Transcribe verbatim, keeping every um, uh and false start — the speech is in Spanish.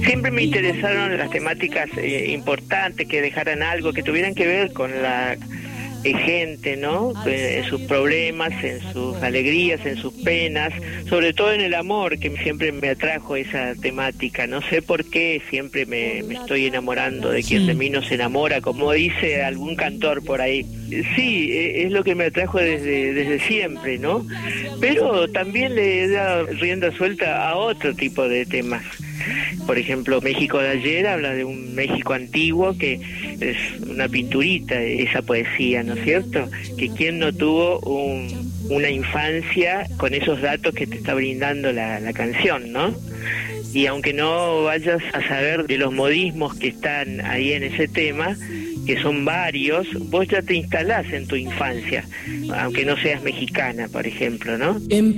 Siempre me interesaron las temáticas eh, importantes, que dejaran algo, que tuvieran que ver con la eh, gente, ¿no? Eh, en sus problemas, en sus alegrías, en sus penas, sobre todo en el amor, que siempre me atrajo esa temática. No sé por qué siempre me, me estoy enamorando de quien Sí. de mí no se enamora, como dice algún cantor por ahí. Sí, eh, es lo que me atrajo desde, desde siempre, ¿no? Pero también le he dado rienda suelta a otro tipo de temas. Por ejemplo, México de ayer habla de un México antiguo, que es una pinturita, esa poesía, ¿no es cierto? Que quién no tuvo un, una infancia con esos datos que te está brindando la, la canción, ¿no? Y aunque no vayas a saber de los modismos que están ahí en ese tema, que son varios, vos ya te instalás en tu infancia, aunque no seas mexicana, por ejemplo, ¿no? En